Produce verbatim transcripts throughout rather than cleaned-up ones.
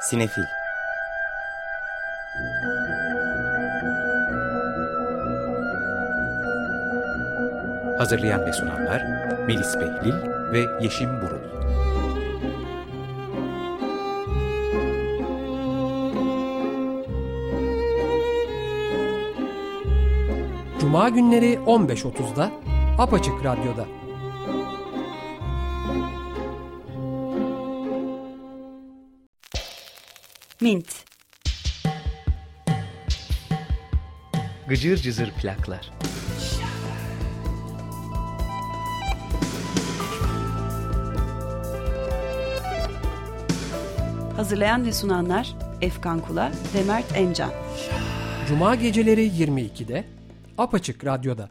Sinefil. Hazırlayan ve sunanlar Melis Behlil ve Yeşim Burul. Cuma günleri on beş otuzda Apaçık Radyo'da. Mint. Gıcır cızır plaklar. Hazırlayan ve sunanlar Efkan Kula ve Mert Emcan. Cuma geceleri yirmi ikide Apaçık Radyo'da.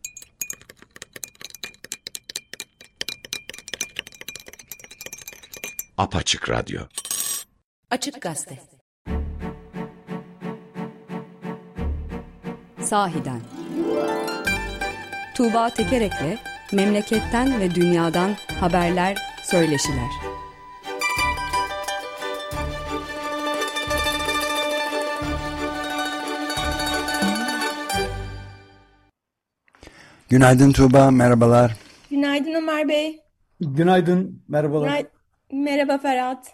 Apaçık Radyo. Açık Gazete. Sahiden. Tuğba Tekerek'le memleketten ve dünyadan haberler, söyleşiler. Günaydın Tuğba, merhabalar. Günaydın Ömer Bey. Günaydın, merhabalar. Günay- Merhaba Ferhat.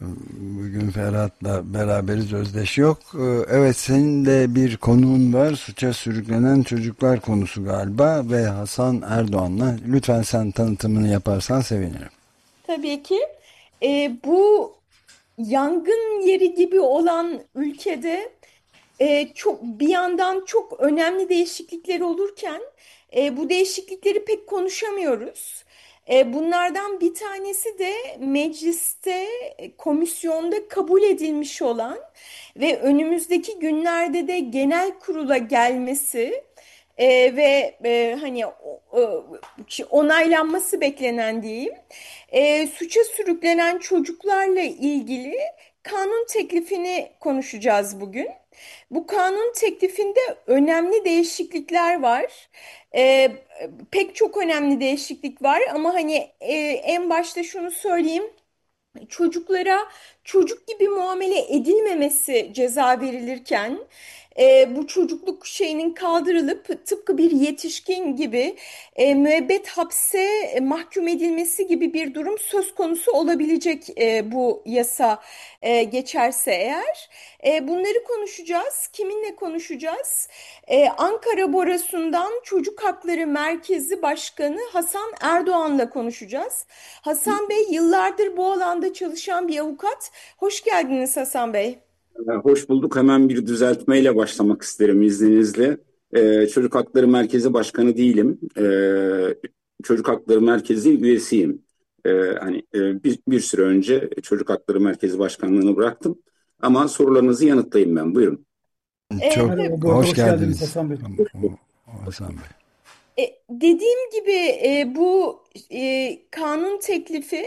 Bugün Ferhat'la beraberiz, Özdeş yok. Evet, senin de bir konuğun var. Suça sürüklenen çocuklar konusu galiba ve Hasan Erdoğan'la. Lütfen sen tanıtımını yaparsan sevinirim. Tabii ki. Ee, bu yangın yeri gibi olan ülkede e, çok bir yandan çok önemli değişiklikler olurken e, bu değişiklikleri pek konuşamıyoruz. E, bunlardan bir tanesi de mecliste, komisyonda kabul edilmiş olan ve önümüzdeki günlerde de genel kurula gelmesi e, ve e, hani o- e, onaylanması beklenen diyeyim. E, suça sürüklenen çocuklarla ilgili kanun teklifini konuşacağız bugün. Bu kanun teklifinde önemli değişiklikler var. Ee, Pek çok önemli değişiklik var ama hani e, en başta şunu söyleyeyim. Çocuklara çocuk gibi muamele edilmemesi ceza verilirken e, bu çocukluk şeyinin kaldırılıp tıpkı bir yetişkin gibi e, müebbet hapse e, mahkum edilmesi gibi bir durum söz konusu olabilecek e, bu yasa e, geçerse eğer. E, bunları konuşacağız. Kiminle konuşacağız? E, Ankara Borosu'ndan Çocuk Hakları Merkezi Başkanı Hasan Erdoğan'la konuşacağız. Hasan Bey yıllardır bu alanda çalışan bir avukat. Hoş geldiniz Hasan Bey. Hoş bulduk. Hemen bir düzeltmeyle başlamak isterim izninizle. Ee, Çocuk Hakları Merkezi Başkanı değilim. Ee, Çocuk Hakları Merkezi üyesiyim. Ee, hani e, bir, bir süre önce Çocuk Hakları Merkezi Başkanlığını bıraktım. Ama sorularınızı yanıtlayayım ben. Buyurun. Çok Evet. hoş, Hoş geldiniz. geldiniz Hasan Bey. Hasan Bey. E, dediğim gibi e, bu e, kanun teklifi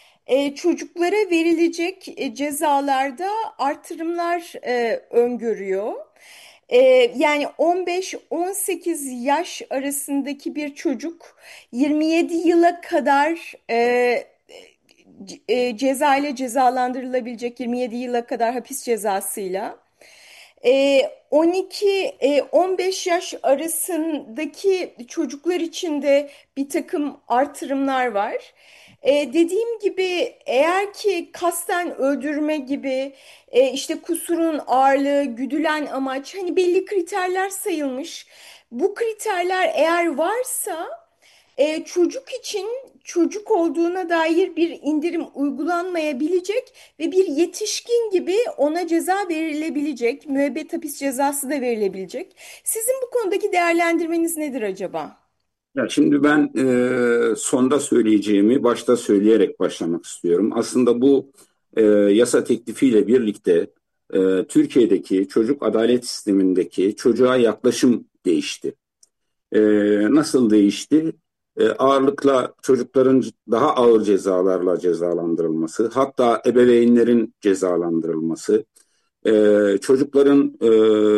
e, çocuklara verilecek e, cezalarda artırımlar e, öngörüyor. E, Yani on beş on sekiz yaş arasındaki bir çocuk yirmi yedi yıla kadar e, c- e, ceza ile cezalandırılabilecek, yirmi yedi yıla kadar hapis cezasıyla. E, on iki on beş yaş arasındaki çocuklar için de bir takım artırımlar var. E, dediğim gibi eğer ki kasten öldürme gibi e, işte kusurun ağırlığı, güdülen amaç hani belli kriterler sayılmış. Bu kriterler eğer varsa e, çocuk için çocuk olduğuna dair bir indirim uygulanmayabilecek ve bir yetişkin gibi ona ceza verilebilecek, müebbet hapis cezası da verilebilecek. Sizin bu konudaki değerlendirmeniz nedir acaba? Ya şimdi ben e, sonda söyleyeceğimi başta söyleyerek başlamak istiyorum. Aslında bu e, yasa teklifiyle birlikte e, Türkiye'deki çocuk adalet sistemindeki çocuğa yaklaşım değişti. E, Nasıl değişti? E, ağırlıkla çocukların daha ağır cezalarla cezalandırılması, hatta ebeveynlerin cezalandırılması, e, çocukların e,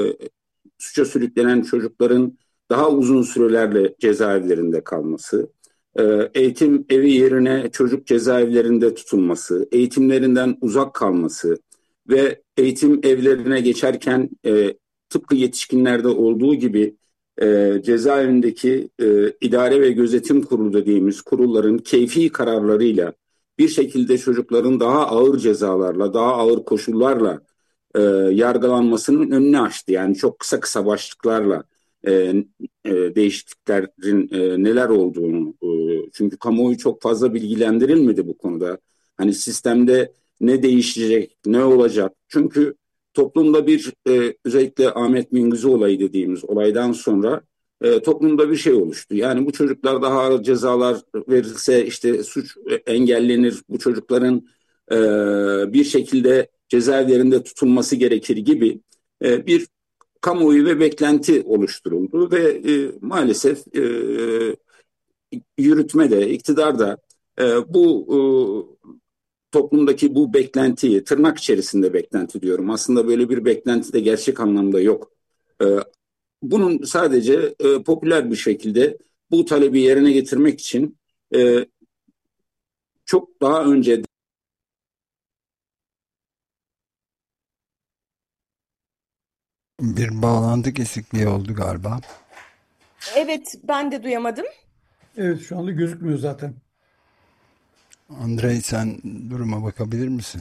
suça sürüklenen çocukların daha uzun sürelerle cezaevlerinde kalması, e, eğitim evi yerine çocuk cezaevlerinde tutulması, eğitimlerinden uzak kalması, ve eğitim evlerine geçerken e, tıpkı yetişkinlerde olduğu gibi e, cezaevindeki e, idare ve gözetim kurulu dediğimiz kurulların keyfi kararlarıyla bir şekilde çocukların daha ağır cezalarla, daha ağır koşullarla e, yargılanmasının önünü açtı. Yani çok kısa kısa başlıklarla e, e, değişikliklerin e, neler olduğunu, e, çünkü kamuoyu çok fazla bilgilendirilmedi bu konuda. Hani sistemde ne değişecek, ne olacak? Çünkü toplumda bir e, özellikle Ahmet Minguzzi olayı dediğimiz olaydan sonra e, toplumda bir şey oluştu. Yani bu çocuklar daha ağır cezalar verilse işte suç engellenir, bu çocukların e, bir şekilde cezaevlerinde tutulması gerekir gibi e, bir kamuoyu ve beklenti oluşturuldu ve e, maalesef e, yürütme de, iktidar da e, bu e, toplumdaki bu beklentiyi, tırnak içerisinde beklenti diyorum. Aslında böyle bir beklenti de gerçek anlamda yok. E, bunun sadece e, popüler bir şekilde bu talebi yerine getirmek için e, çok daha önce bir bağlantı kesikliği oldu galiba. Evet, ben de duyamadım. Evet, şu anda gözükmüyor zaten. Andrei, sen duruma bakabilir misin?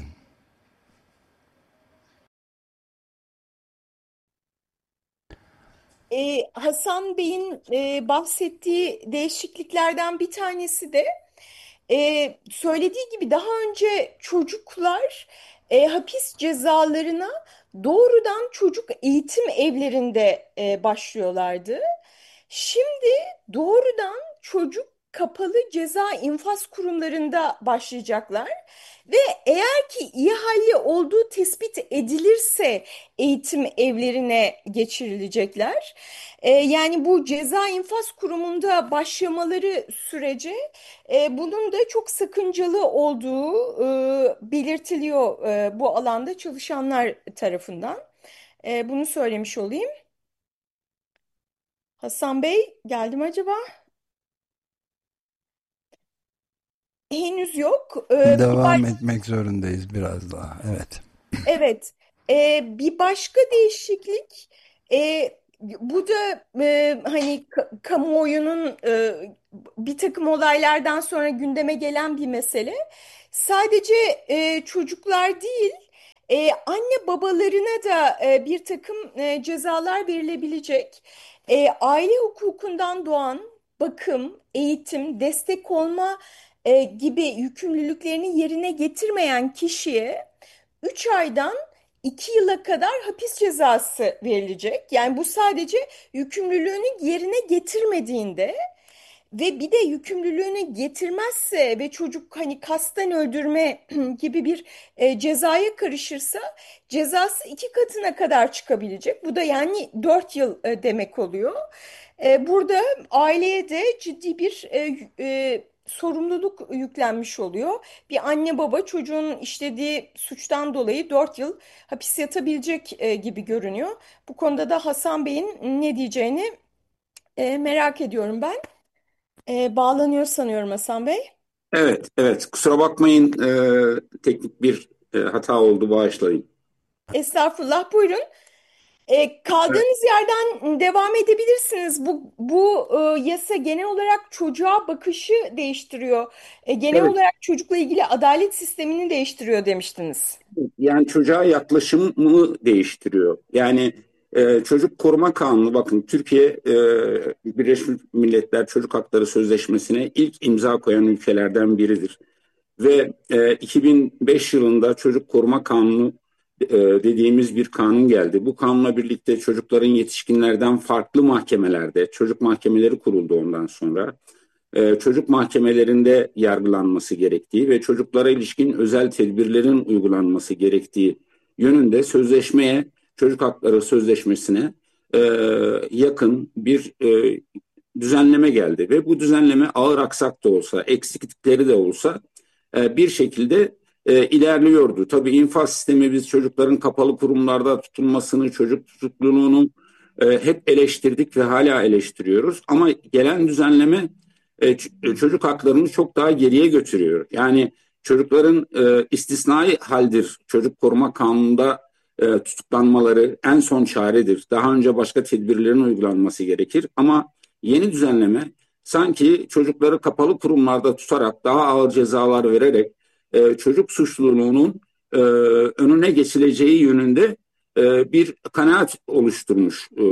Ee, Hasan Bey'in e, bahsettiği değişikliklerden bir tanesi de e, söylediği gibi daha önce çocuklar e, hapis cezalarına doğrudan çocuk eğitim evlerinde e, başlıyorlardı. Şimdi doğrudan çocuk kapalı ceza infaz kurumlarında başlayacaklar ve eğer ki iyi halli olduğu tespit edilirse eğitim evlerine geçirilecekler. Ee, yani bu ceza infaz kurumunda başlamaları sürece e, bunun da çok sakıncalı olduğu e, belirtiliyor e, bu alanda çalışanlar tarafından. E, bunu söylemiş olayım. Hasan Bey geldi mi acaba? Henüz yok. Ee, bir Devam baş- etmek zorundayız biraz daha. Evet. evet. Ee, bir başka değişiklik e, bu da e, hani ka- kamuoyunun e, bir takım olaylardan sonra gündeme gelen bir mesele. Sadece e, çocuklar değil, e, anne babalarına da e, bir takım e, cezalar verilebilecek. E, aile hukukundan doğan bakım, eğitim, destek olma e, gibi yükümlülüklerini yerine getirmeyen kişiye üç aydan iki yıla kadar hapis cezası verilecek. Yani bu sadece yükümlülüğünü yerine getirmediğinde ve bir de yükümlülüğünü getirmezse ve çocuk hani kasten öldürme gibi bir e, cezaya karışırsa cezası iki katına kadar çıkabilecek. Bu da yani dört yıl e, demek oluyor. E, burada aileye de ciddi bir e, e, sorumluluk yüklenmiş oluyor. Bir anne baba çocuğun işlediği suçtan dolayı dört yıl hapis yatabilecek e, gibi görünüyor. Bu konuda da Hasan Bey'in ne diyeceğini e, merak ediyorum ben. E, bağlanıyor sanıyorum Hasan Bey. evet, evet, kusura bakmayın, e, teknik bir e, hata oldu, bağışlayın. Estağfurullah, buyurun. E, kaldığınız yerden devam edebilirsiniz. Bu, bu e, yasa genel olarak çocuğa bakışı değiştiriyor. E, genel Evet. olarak çocukla ilgili adalet sistemini değiştiriyor demiştiniz. Yani çocuğa yaklaşımı değiştiriyor. Yani e, çocuk koruma kanunu, bakın Türkiye e, Birleşmiş Milletler Çocuk Hakları Sözleşmesi'ne ilk imza koyan ülkelerden biridir. Ve e, iki bin beş yılında Çocuk Koruma Kanunu e, dediğimiz bir kanun geldi. Bu kanunla birlikte çocukların yetişkinlerden farklı mahkemelerde, çocuk mahkemeleri kuruldu ondan sonra. E, çocuk mahkemelerinde yargılanması gerektiği ve çocuklara ilişkin özel tedbirlerin uygulanması gerektiği yönünde sözleşmeye, Çocuk Hakları Sözleşmesi'ne e, yakın bir e, düzenleme geldi. Ve bu düzenleme ağır aksak da olsa, eksiklikleri de olsa e, bir şekilde e, ilerliyordu. Tabii infaz sistemi, biz çocukların kapalı kurumlarda tutulmasını, çocuk tutukluluğunu e, hep eleştirdik ve hala eleştiriyoruz. Ama gelen düzenleme e, çocuk haklarını çok daha geriye götürüyor. Yani çocukların e, istisnai haldir. Çocuk Koruma Kanunu'nda e, tutuklanmaları en son çaredir. Daha önce başka tedbirlerin uygulanması gerekir. Ama yeni düzenleme sanki çocukları kapalı kurumlarda tutarak daha ağır cezalar vererek e, çocuk suçluluğunun e, önüne geçileceği yönünde e, bir kanaat oluşturmuş e,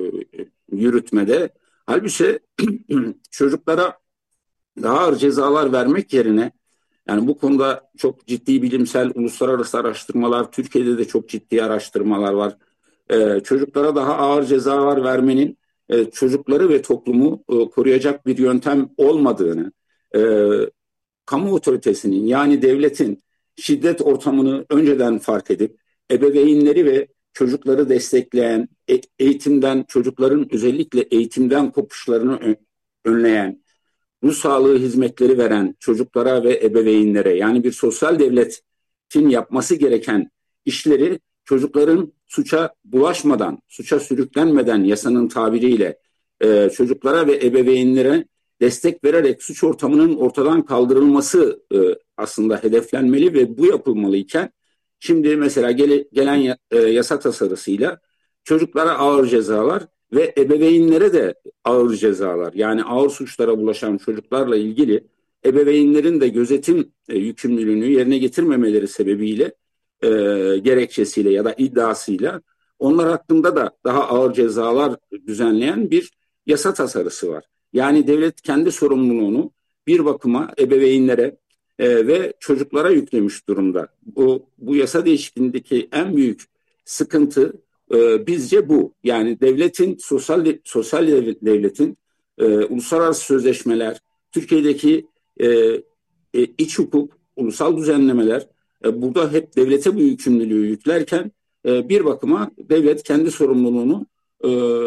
yürütmede. Halbuki çocuklara daha ağır cezalar vermek yerine, yani bu konuda çok ciddi bilimsel uluslararası araştırmalar, Türkiye'de de çok ciddi araştırmalar var. Ee, çocuklara daha ağır cezalar vermenin e, çocukları ve toplumu e, koruyacak bir yöntem olmadığını, e, kamu otoritesinin yani devletin şiddet ortamını önceden fark edip ebeveynleri ve çocukları destekleyen, e- eğitimden, çocukların özellikle eğitimden kopuşlarını ö- önleyen, ruh sağlığı hizmetleri veren çocuklara ve ebeveynlere, yani bir sosyal devletin yapması gereken işleri çocukların suça bulaşmadan, suça sürüklenmeden yasanın tabiriyle e, çocuklara ve ebeveynlere destek vererek suç ortamının ortadan kaldırılması e, aslında hedeflenmeli ve bu yapılmalıyken şimdi mesela gele, gelen e, yasa tasarısıyla çocuklara ağır cezalar ve ebeveynlere de ağır cezalar, yani ağır suçlara bulaşan çocuklarla ilgili ebeveynlerin de gözetim e, yükümlülüğünü yerine getirmemeleri sebebiyle e, gerekçesiyle ya da iddiasıyla onlar hakkında da daha ağır cezalar düzenleyen bir yasa tasarısı var. Yani devlet kendi sorumluluğunu bir bakıma ebeveynlere e, ve çocuklara yüklemiş durumda. Bu, bu yasa değişikliğindeki en büyük sıkıntı e, bizce bu. Yani devletin, sosyal sosyal devletin e, uluslararası sözleşmeler, Türkiye'deki e, e, iç hukuk, ulusal düzenlemeler e, burada hep devlete bu yükümlülüğü yüklerken e, bir bakıma devlet kendi sorumluluğunu e,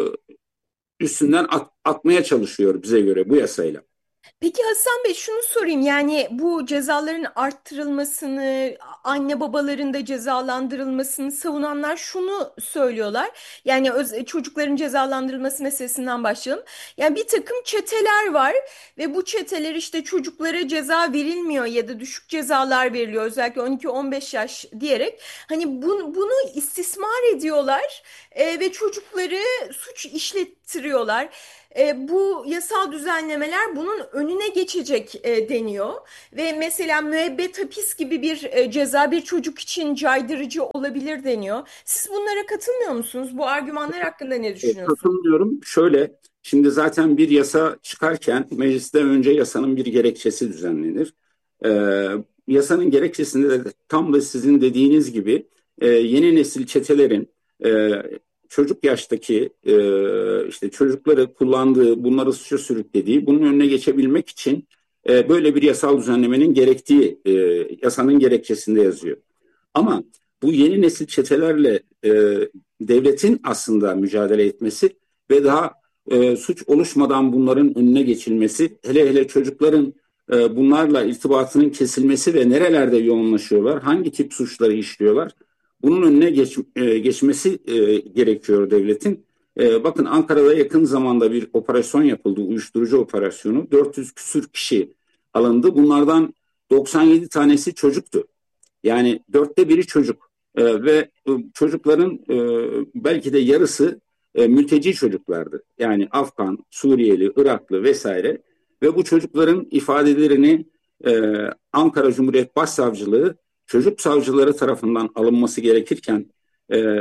üstünden at, atmaya çalışıyor bize göre bu yasayla. Peki Hasan Bey, şunu sorayım, yani bu cezaların arttırılmasını, anne babaların da cezalandırılmasını savunanlar şunu söylüyorlar. Yani öz, çocukların cezalandırılması meselesinden başlayalım. Yani bir takım çeteler var ve bu çeteler işte çocuklara ceza verilmiyor ya da düşük cezalar veriliyor, özellikle on iki on beş yaş diyerek hani bunu, bunu istismar ediyorlar e, ve çocukları suç işlettiriyorlar. E, bu yasal düzenlemeler bunun önüne geçecek e, deniyor ve mesela müebbet hapis gibi bir e, ceza bir çocuk için caydırıcı olabilir deniyor. Siz bunlara katılmıyor musunuz? Bu argümanlar hakkında ne düşünüyorsunuz? Katılmıyorum. Şöyle, şimdi zaten bir yasa çıkarken meclisten önce yasanın bir gerekçesi düzenlenir. Ee, yasanın gerekçesinde de tam da sizin dediğiniz gibi e, yeni nesil çetelerin e, çocuk yaştaki e, işte çocukları kullandığı, bunları suça sürüklediği, bunun önüne geçebilmek için e, böyle bir yasal düzenlemenin gerektiği e, yasanın gerekçesinde yazıyor. Ama bu yeni nesil çetelerle e, devletin aslında mücadele etmesi ve daha e, suç oluşmadan bunların önüne geçilmesi, hele hele çocukların e, bunlarla irtibatının kesilmesi ve nerelerde yoğunlaşıyorlar, hangi tip suçları işliyorlar, bunun önüne geç, e, geçmesi e, gerekiyor devletin. E, bakın Ankara'da yakın zamanda bir operasyon yapıldı, uyuşturucu operasyonu. dört yüz küsür kişi alındı. Bunlardan doksan yedi tanesi çocuktu. Yani dörtte biri çocuk e, ve e, çocukların e, belki de yarısı e, mülteci çocuklardı. Yani Afgan, Suriyeli, Iraklı vesaire ve bu çocukların ifadelerini e, Ankara Cumhuriyet Başsavcılığı çocuk savcıları tarafından alınması gerekirken e,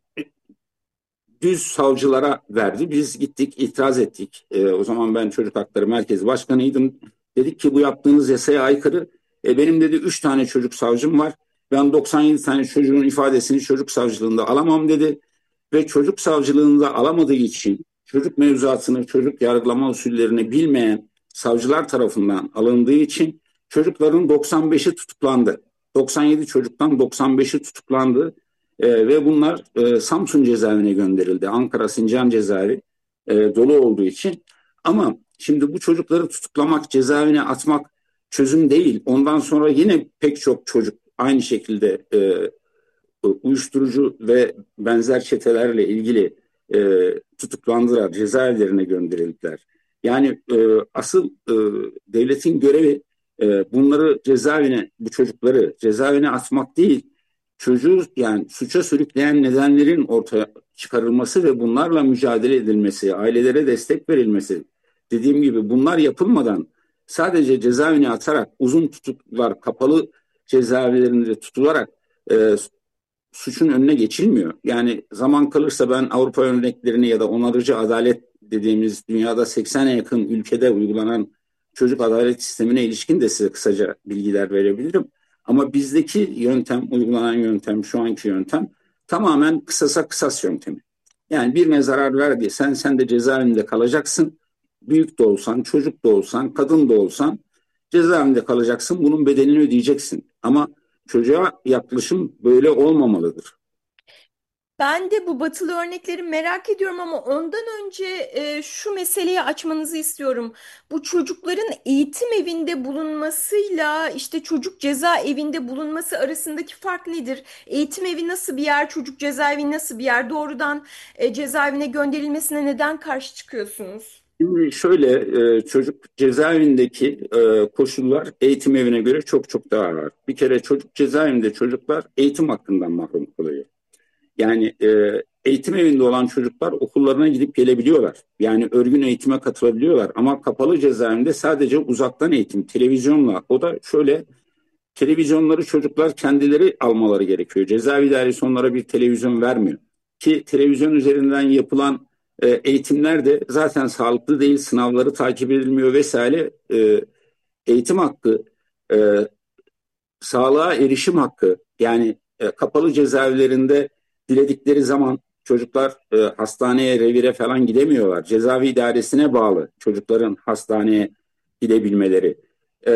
düz savcılara verdi. Biz gittik, itiraz ettik. E, o zaman ben Çocuk Hakları Merkezi Başkanıydım. Dedik ki bu yaptığınız yasaya aykırı. E, benim dedi üç tane çocuk savcım var. Ben doksan yedi tane çocuğun ifadesini çocuk savcılığında alamam dedi. Ve çocuk savcılığında alamadığı için çocuk mevzuatını, çocuk yargılama usullerini bilmeyen savcılar tarafından alındığı için çocukların doksan beşi tutuklandı. doksan yedi çocuktan doksan beşi tutuklandı e, ve bunlar e, Samsun cezaevine gönderildi. Ankara Sincan cezaevi e, dolu olduğu için. Ama şimdi bu çocukları tutuklamak, cezaevine atmak çözüm değil. Ondan sonra yine pek çok çocuk aynı şekilde e, uyuşturucu ve benzer çetelerle ilgili e, tutuklandılar, cezaevlerine gönderildiler. Yani e, asıl e, devletin görevi E, bunları cezaevine, bu çocukları cezaevine atmak değil, çocuğu yani suça sürükleyen nedenlerin ortaya çıkarılması ve bunlarla mücadele edilmesi, ailelere destek verilmesi. Dediğim gibi bunlar yapılmadan sadece cezaevine atarak, uzun tutuklular, kapalı cezaevlerinde tutularak e, suçun önüne geçilmiyor. Yani zaman kalırsa ben Avrupa örneklerini ya da onarıcı adalet dediğimiz dünyada seksene yakın ülkede uygulanan çocuk adalet sistemine ilişkin de size kısaca bilgiler verebilirim. Ama bizdeki yöntem, uygulanan yöntem, şu anki yöntem tamamen kısasa kısas yöntemi. Yani birine zarar verdiysen sen de cezaevinde kalacaksın. Büyük de olsan, çocuk da olsan, kadın da olsan cezaevinde kalacaksın. Bunun bedelini ödeyeceksin. Ama çocuğa yaklaşım böyle olmamalıdır. Ben de bu batılı örnekleri merak ediyorum ama ondan önce e, şu meseleyi açmanızı istiyorum. Bu çocukların eğitim evinde bulunmasıyla işte çocuk cezaevinde bulunması arasındaki fark nedir? Eğitim evi nasıl bir yer, çocuk cezaevi nasıl bir yer? Doğrudan e, cezaevine gönderilmesine neden karşı çıkıyorsunuz? Şimdi şöyle e, çocuk cezaevindeki e, koşullar eğitim evine göre çok çok daha ağır. Bir kere çocuk cezaevinde çocuklar eğitim hakkından mahrum kalıyor. Yani e, eğitim evinde olan çocuklar okullarına gidip gelebiliyorlar. Yani örgün eğitime katılabiliyorlar. Ama kapalı cezaevinde sadece uzaktan eğitim, televizyonla. O da şöyle, televizyonları çocuklar kendileri almaları gerekiyor. Cezaevi idaresi onlara bir televizyon vermiyor. Ki televizyon üzerinden yapılan e, eğitimler de zaten sağlıklı değil, sınavları takip edilmiyor vesaire. E, eğitim hakkı, e, sağlığa erişim hakkı, yani e, kapalı cezaevlerinde diledikleri zaman çocuklar e, hastaneye, revire falan gidemiyorlar. Cezaevi idaresine bağlı çocukların hastaneye gidebilmeleri. E,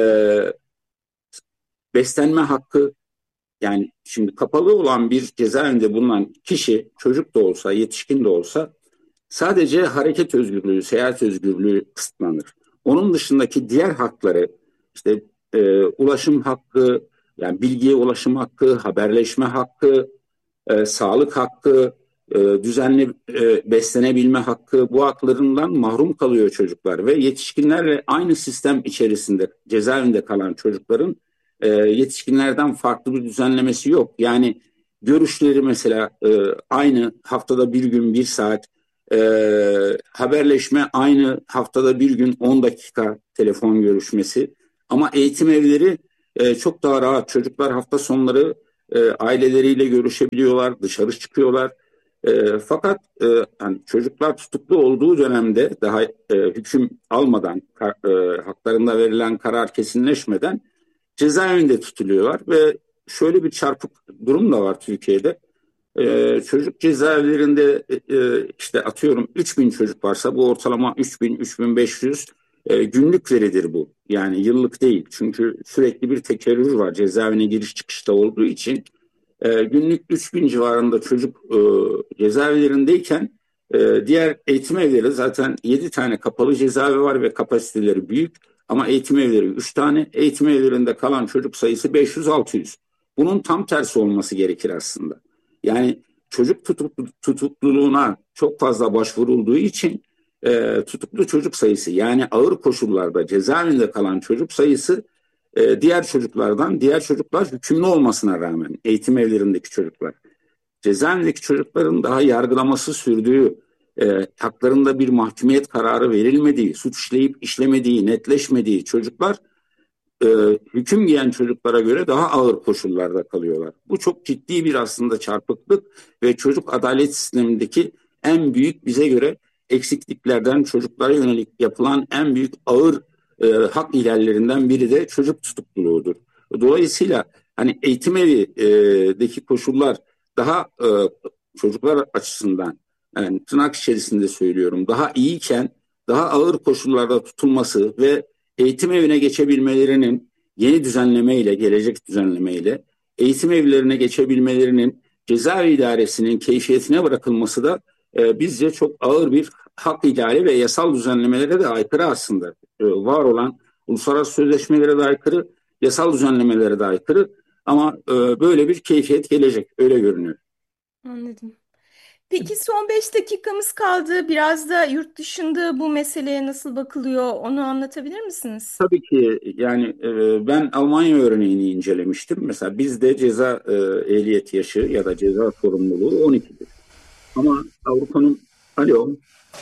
beslenme hakkı, yani şimdi kapalı olan bir cezaevinde bulunan kişi, çocuk da olsa, yetişkin de olsa sadece hareket özgürlüğü, seyahat özgürlüğü kısıtlanır. Onun dışındaki diğer hakları, işte e, ulaşım hakkı, yani bilgiye ulaşım hakkı, haberleşme hakkı, e, sağlık hakkı, e, düzenli e, beslenebilme hakkı, bu haklarından mahrum kalıyor çocuklar ve yetişkinlerle aynı sistem içerisinde cezaevinde kalan çocukların e, yetişkinlerden farklı bir düzenlemesi yok. Yani görüşleri mesela e, aynı, haftada bir gün bir saat, e, haberleşme aynı, haftada bir gün on dakika telefon görüşmesi. Ama eğitim evleri e, çok daha rahat. Çocuklar hafta sonları e, aileleriyle görüşebiliyorlar, dışarı çıkıyorlar. E, fakat e, yani çocuklar tutuklu olduğu dönemde daha e, hüküm almadan, e, haklarında verilen karar kesinleşmeden cezaevinde tutuluyorlar ve şöyle bir çarpık durum da var Türkiye'de. Ee, çocuk cezaevlerinde e, işte atıyorum üç bin çocuk varsa bu ortalama üç bin üç bin beş yüz e, günlük veridir bu. Yani yıllık değil. Çünkü sürekli bir tekerrür var cezaevine giriş çıkışta olduğu için. E, günlük üç bin civarında çocuk e, cezaevlerindeyken e, diğer eğitim evleri, zaten yedi tane kapalı cezaevi var ve kapasiteleri büyük. Ama eğitim evleri üç tane, eğitim evlerinde kalan çocuk sayısı beş yüz altı yüz. Bunun tam tersi olması gerekir aslında. Yani çocuk tutuklu, tutukluluğuna çok fazla başvurulduğu için e, tutuklu çocuk sayısı, yani ağır koşullarda cezaevinde kalan çocuk sayısı e, diğer çocuklardan, diğer çocuklar hükümlü olmasına rağmen eğitim evlerindeki çocuklar, cezaevindeki çocukların daha yargılaması sürdüğü, e, haklarında bir mahkumiyet kararı verilmediği, suç işleyip işlemediği, netleşmediği çocuklar e, hüküm giyen çocuklara göre daha ağır koşullarda kalıyorlar. Bu çok ciddi bir aslında çarpıklık ve çocuk adalet sistemindeki en büyük, bize göre eksikliklerden, çocuklara yönelik yapılan en büyük ağır e, hak ihlallerinden biri de çocuk tutukluluğudur. Dolayısıyla hani eğitim evindeki koşullar daha e, çocuklar açısından, yani tırnak içerisinde söylüyorum, daha iyiyken daha ağır koşullarda tutulması ve eğitim evine geçebilmelerinin yeni düzenlemeyle, gelecek düzenlemeyle eğitim evlerine geçebilmelerinin cezaevi idaresinin keyfiyetine bırakılması da e, bizce çok ağır bir hak ihlali ve yasal düzenlemelere de aykırı aslında. E, var olan uluslararası sözleşmelere de aykırı, yasal düzenlemelere de aykırı ama e, böyle bir keyfiyet gelecek, öyle görünüyor. Anladım. Peki son beş dakikamız kaldı. Biraz da yurt dışında bu meseleye nasıl bakılıyor onu anlatabilir misiniz? Tabii ki yani e, ben Almanya örneğini incelemiştim. Mesela bizde ceza e, ehliyet yaşı ya da ceza sorumluluğu on ikidir. Ama Avrupa'nın... Alo,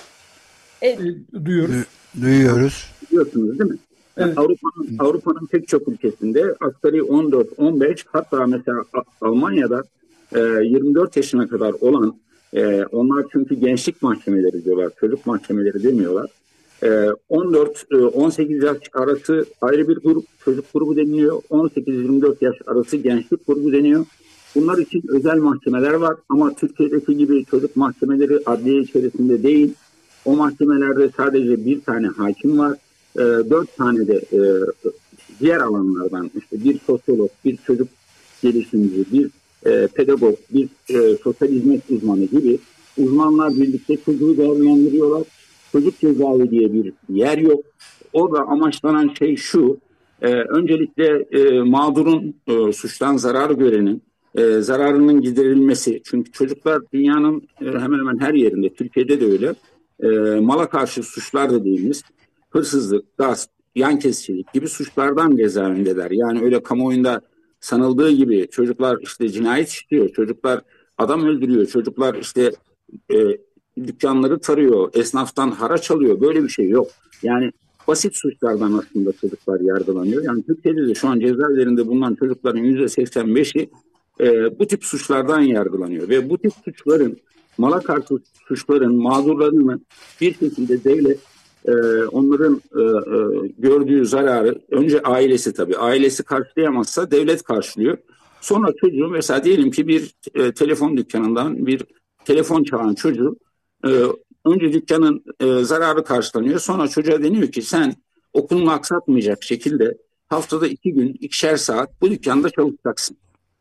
E, E, duyuyoruz. Du- duyuyoruz. biliyorsunuz değil mi? Yani Evet. Avrupa'nın Avrupa'nın pek çok ülkesinde asgari on dört on beş, hatta mesela A- Almanya'da e, yirmi dört yaşına kadar olan, e, onlar çünkü gençlik mahkemeleri diyorlar, çocuk mahkemeleri demiyorlar. E, on dört on sekiz yaş arası ayrı bir grup, çocuk grubu deniliyor. on sekiz yirmi dört yaş arası gençlik grubu deniyor. Bunlar için özel mahkemeler var ama Türkiye'deki gibi çocuk mahkemeleri adliye içerisinde değil. O mahkemelerde sadece bir tane hakim var. E, dört tane de e, diğer alanlardan, işte bir sosyolog, bir çocuk gelişimci, bir e, pedagog, bir e, sosyal hizmet uzmanı gibi uzmanlar birlikte çocuğu değerlendiriyorlar. Çocuk cezaevi diye bir yer yok. Orada amaçlanan şey şu: e, öncelikle e, mağdurun, e, suçtan zarar görenin e, zararının giderilmesi. Çünkü çocuklar dünyanın e, hemen hemen her yerinde, Türkiye'de de öyle, e, mala karşı suçlar dediğimiz hırsızlık, gasp, yan kesicilik gibi suçlardan cezaevindeler. Yani öyle kamuoyunda sanıldığı gibi çocuklar işte cinayet işliyor, çocuklar adam öldürüyor, çocuklar işte e, dükkanları tarıyor, esnaftan haraç alıyor. Böyle bir şey yok. Yani basit suçlardan aslında çocuklar yargılanıyor. Yani Türkiye'de de şu an cezaevlerinde bulunan çocukların yüzde seksen beşi e, bu tip suçlardan yargılanıyor. Ve bu tip suçların, mala karşı suçların mağdurlarını bir şekilde devlet e, onların e, e, gördüğü zararı, önce ailesi, tabii ailesi karşılayamazsa devlet karşılıyor. Sonra çocuğu, mesela diyelim ki bir e, telefon dükkanından bir telefon çalan çocuğu, e, önce dükkanın e, zararı karşılanıyor. Sonra çocuğa deniyor ki sen okulunu aksatmayacak şekilde haftada iki gün ikişer saat bu dükkanda çalışacaksın.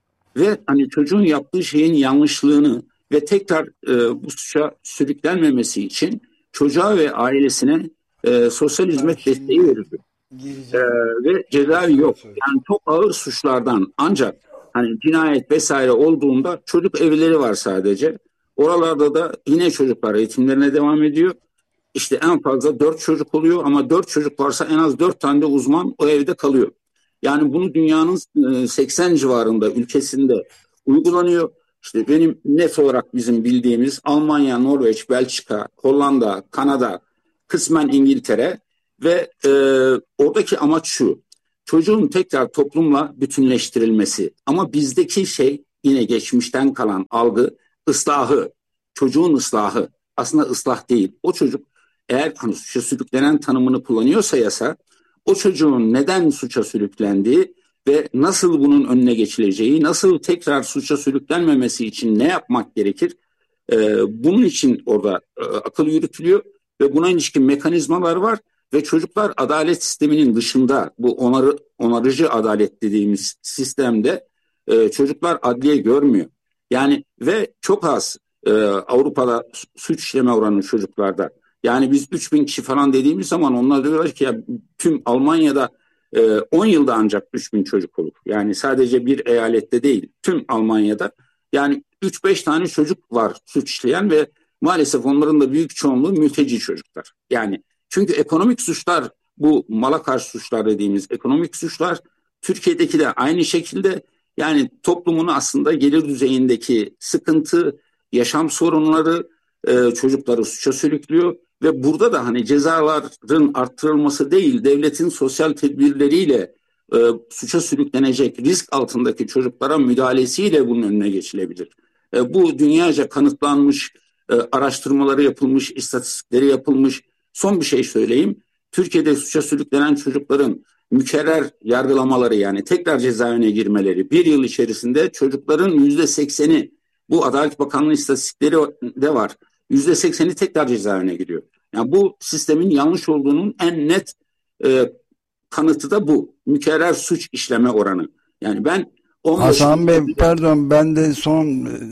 Ve hani çocuğun yaptığı şeyin yanlışlığını ve tekrar e, bu suça sürüklenmemesi için çocuğa ve ailesine e, sosyal hizmet desteği veriliyor. E, ve cezaevi yok. Yani çok ağır suçlardan, ancak hani cinayet vesaire olduğunda çocuk evleri var sadece. Oralarda da yine çocuklar eğitimlerine devam ediyor. İşte en fazla dört çocuk oluyor ama dört çocuk varsa en az dört tane de uzman o evde kalıyor. Yani bunu dünyanın seksen civarında ülkesinde uygulanıyor. İşte benim net olarak bizim bildiğimiz Almanya, Norveç, Belçika, Hollanda, Kanada, kısmen İngiltere ve e, oradaki amaç şu: çocuğun tekrar toplumla bütünleştirilmesi. Ama bizdeki şey yine geçmişten kalan algı, ıslahı, çocuğun ıslahı. Aslında ıslah değil. O çocuk eğer hani suça sürüklenen tanımını kullanıyorsa yasa, o çocuğun neden suça sürüklendiği ve nasıl bunun önüne geçileceği, nasıl tekrar suça sürüklenmemesi için ne yapmak gerekir, ee, bunun için orada e, akıl yürütülüyor ve buna ilişkin mekanizmalar var ve çocuklar adalet sisteminin dışında, bu onarı, onarıcı adalet dediğimiz sistemde e, çocuklar adliye görmüyor. Yani ve çok az e, Avrupa'da suç işleme oranı çocuklarda. Yani biz üç bin kişi falan dediğimiz zaman onlar diyorlar ki ya tüm Almanya'da e, on yılda ancak üç bin çocuk olur. Yani sadece bir eyalette değil, tüm Almanya'da yani üç beş tane çocuk var suç işleyen ve maalesef onların da büyük çoğunluğu mülteci çocuklar. Yani çünkü ekonomik suçlar, bu mala karşı suçlar dediğimiz ekonomik suçlar, Türkiye'deki de aynı şekilde, yani toplumun aslında gelir düzeyindeki sıkıntı, yaşam sorunları e, çocukları suça sürüklüyor. Ve burada da hani cezaların arttırılması değil, devletin sosyal tedbirleriyle e, suça sürüklenecek risk altındaki çocuklara müdahalesiyle bunun önüne geçilebilir. E, bu dünyaca kanıtlanmış, e, araştırmaları yapılmış, istatistikleri yapılmış. Son bir şey söyleyeyim. Türkiye'de suça sürüklenen çocukların mükerrer yargılamaları, yani tekrar cezaevine girmeleri, bir yıl içerisinde çocukların yüzde sekseni, bu Adalet Bakanlığı istatistikleri de var, yüzde sekseni tekrar cezaevine giriyor. Yani bu sistemin yanlış olduğunun en net e, kanıtı da bu. Mükerrer suç işleme oranı. Yani ben Hasan Bey, pardon, ben de son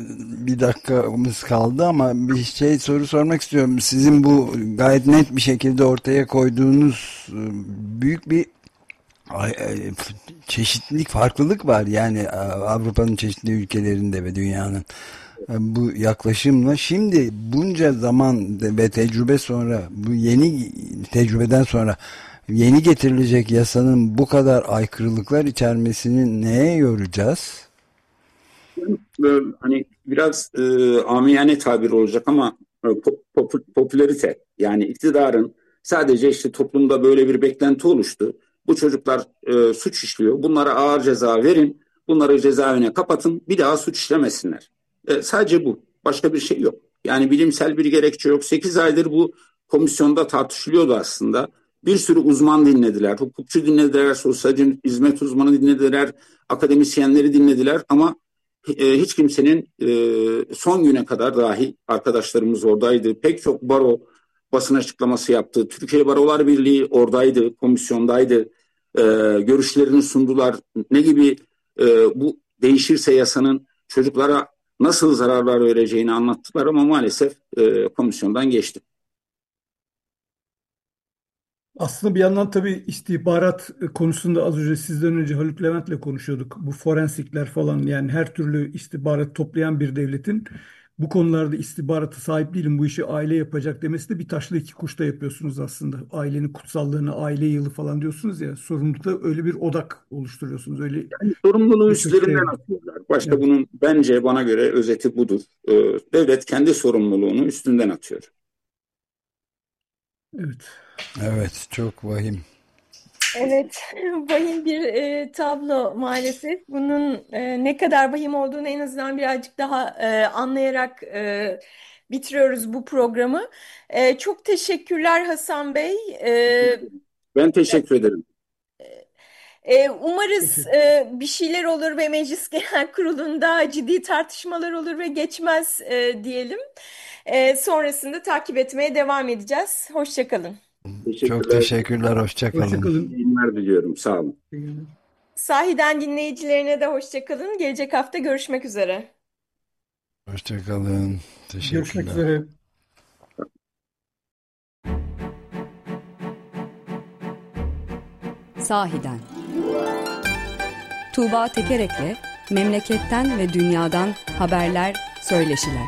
bir dakikamız kaldı ama bir şey soru sormak istiyorum. Sizin bu gayet net bir şekilde ortaya koyduğunuz büyük bir çeşitlilik, farklılık var. Yani Avrupa'nın çeşitli ülkelerinde ve dünyanın bu yaklaşımla. Şimdi bunca zaman ve tecrübe sonra, bu yeni tecrübeden sonra yeni getirilecek yasanın bu kadar aykırılıklar içermesini neye yoracağız? Hani biraz e, amiyane tabir olacak ama e, pop, popülarite, yani iktidarın sadece işte toplumda böyle bir beklenti oluştu. Bu çocuklar e, suç işliyor. Bunlara ağır ceza verin. Bunları cezaevine kapatın. Bir daha suç işlemesinler. E, sadece bu. Başka bir şey yok. Yani bilimsel bir gerekçe yok. sekiz aydır bu komisyonda tartışılıyordu aslında. Bir sürü uzman dinlediler. Hukukçu dinlediler. Sosyal hizmet uzmanı dinlediler. Akademisyenleri dinlediler. Ama e, hiç kimsenin e, son güne kadar dahi arkadaşlarımız oradaydı. Pek çok baro basın açıklaması yaptı. Türkiye Barolar Birliği oradaydı, komisyondaydı. E, görüşlerini sundular. Ne gibi e, bu değişirse yasanın çocuklara nasıl zararlar vereceğini anlattılar ama maalesef e, komisyondan geçti. Aslında bir yandan tabii istihbarat konusunda az önce sizden önce Haluk Levent'le konuşuyorduk. Bu forensikler falan, yani her türlü istihbarat toplayan bir devletin bu konularda istihbarata sahip değilim, bu işi aile yapacak demesi de bir taşla iki kuşta yapıyorsunuz aslında. Ailenin kutsallığını, aile yılı falan diyorsunuz ya, sorumlulukta öyle bir odak oluşturuyorsunuz. Öyle yani sorumluluğu üstlerinden şey atıyorlar. Başka evet. Bunun bence bana göre özeti budur. Ee, devlet kendi sorumluluğunu üstünden atıyor. Evet. Evet, çok vahim. Evet, vahim bir e, tablo maalesef. Bunun e, ne kadar vahim olduğunu en azından birazcık daha e, anlayarak e, bitiriyoruz bu programı. E, çok teşekkürler Hasan Bey. E, Ben teşekkür ederim. e, umarız e, bir şeyler olur ve Meclis Genel Kurulu'nda ciddi tartışmalar olur ve geçmez e, diyelim. E, sonrasında takip etmeye devam edeceğiz. Hoşça kalın. Çok teşekkürler. Hoşça kalın. Hoşça kalın. İyi günler diliyorum. Sağ olun. Sahiden dinleyicilerine de hoşça kalın. Gelecek hafta görüşmek üzere. Hoşça kalın. Teşekkürler. Görüşmek üzere. Sahiden. Tuğba Tekerek'le memleketten ve dünyadan haberler, söyleşiler.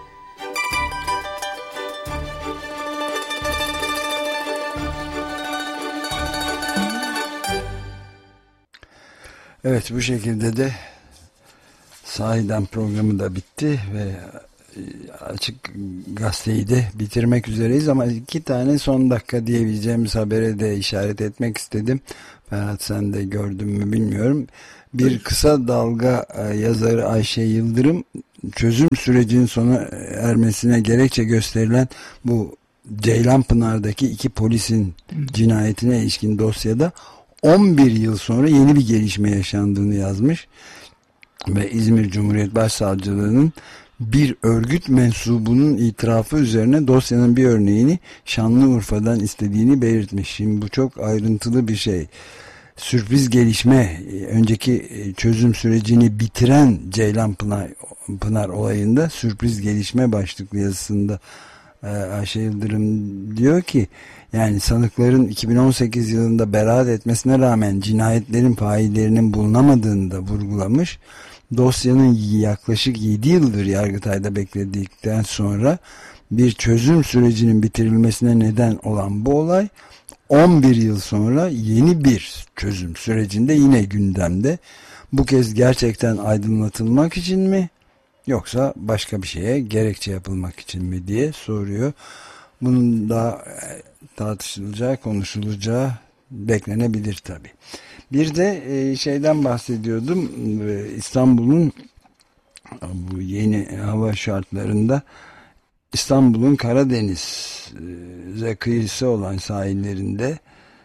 Evet, bu şekilde de Sahiden programı da bitti ve Açık Gazeteyi de bitirmek üzereyiz ama iki tane son dakika diyebileceğimiz habere de işaret etmek istedim. Ferhat, sen de gördün mü bilmiyorum. Bir kısa dalga yazarı Ayşe Yıldırım, çözüm sürecinin sona ermesine gerekçe gösterilen bu Ceylanpınar'daki iki polisin cinayetine ilişkin dosyada on bir yıl sonra yeni bir gelişme yaşandığını yazmış ve İzmir Cumhuriyet Başsavcılığı'nın bir örgüt mensubunun itirafı üzerine dosyanın bir örneğini Şanlıurfa'dan istediğini belirtmiş. Şimdi bu çok ayrıntılı bir şey. Sürpriz gelişme, önceki çözüm sürecini bitiren Ceylanpınar Pınar olayında sürpriz gelişme başlıklı yazısında Ayşe Yıldırım diyor ki, yani sanıkların iki bin on sekiz yılında beraat etmesine rağmen cinayetlerin faillerinin bulunamadığını da vurgulamış. Dosyanın yaklaşık yedi yıldır Yargıtay'da bekledikten sonra bir çözüm sürecinin bitirilmesine neden olan bu olay on bir yıl sonra yeni bir çözüm sürecinde yine gündemde. Bu kez gerçekten aydınlatılmak için mi yoksa başka bir şeye gerekçe yapılmak için mi diye soruyor. Bunun da tartışılacağı, konuşulacağı beklenebilir tabii. Bir de şeyden bahsediyordum, İstanbul'un bu yeni hava şartlarında İstanbul'un Karadeniz'e kıyısı olan sahillerinde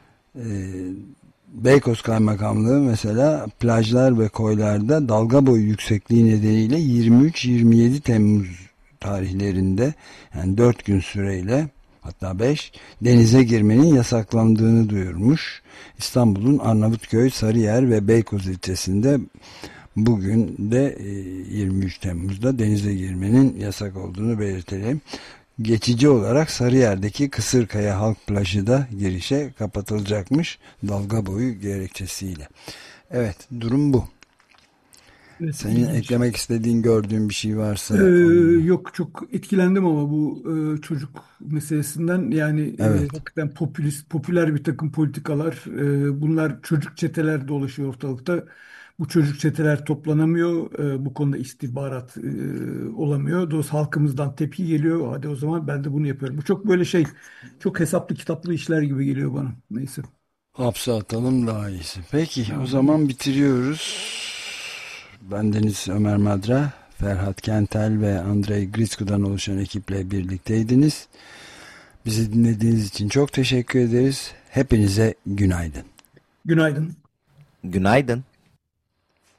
Beykoz Kaymakamlığı mesela plajlar ve koylarda dalga boyu yüksekliği nedeniyle yirmi üç yirmi yedi Temmuz tarihlerinde, yani dört gün süreyle, hatta beş, denize girmenin yasaklandığını duyurmuş. İstanbul'un Arnavutköy, Sarıyer ve Beykoz ilçesinde bugün de yirmi üç Temmuz'da denize girmenin yasak olduğunu belirtelim. Geçici olarak Sarıyer'deki Kısırkaya Halk Plajı da girişe kapatılacakmış dalga boyu gerekçesiyle. Evet, durum bu. Evet, Senin ilginç. eklemek istediğin, gördüğün bir şey varsa. Ee, onu... yok, çok etkilendim ama bu e, çocuk meselesinden yani e, Evet. hakikaten popülist, popüler bir takım politikalar, e, bunlar çocuk çeteler dolaşıyor ortalıkta. Bu çocuk çeteler toplanamıyor, e, bu konuda istihbarat e, olamıyor. Dolayısıyla halkımızdan tepki geliyor. Hadi o zaman ben de bunu yapıyorum. Bu çok böyle şey, çok hesaplı kitaplı işler gibi geliyor bana. Neyse. Hapse atalım daha iyisi. Peki o Tamam. zaman bitiriyoruz. Bendeniz Ömer Madra, Ferhat Kentel ve Andrei Gritsku'dan oluşan ekiple birlikteydiniz. Bizi dinlediğiniz için çok teşekkür ederiz. Hepinize günaydın. Günaydın. Günaydın.